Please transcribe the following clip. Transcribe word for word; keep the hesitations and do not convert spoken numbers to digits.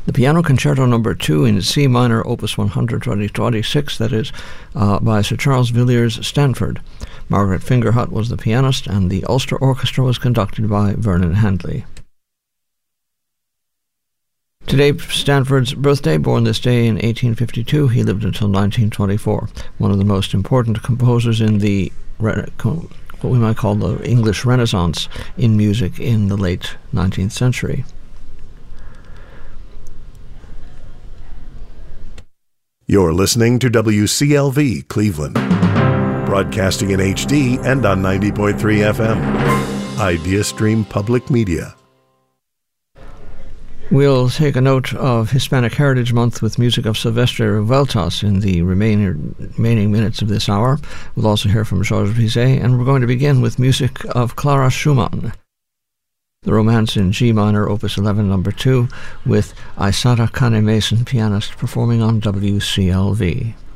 The Piano Concerto Number two in C minor, Opus one twenty-six, that is, uh, by Sir Charles Villiers Stanford. Margaret Fingerhut was the pianist, and the Ulster Orchestra was conducted by Vernon Handley. Today, Stanford's birthday, born this day in eighteen fifty-two. He lived until nineteen twenty-four. One of the most important composers in the what we might call the English Renaissance in music in the late nineteenth century. You're listening to W C L V Cleveland, broadcasting in H D and on ninety point three F M. IdeaStream Public Media. We'll take a note of Hispanic Heritage Month with music of Silvestre Revueltas in the remaining, remaining minutes of this hour. We'll also hear from Georges Bizet, and we're going to begin with music of Clara Schumann. The Romance in G minor, Opus eleven, number two, with Aisata Kane Mason, pianist, performing on W C L V.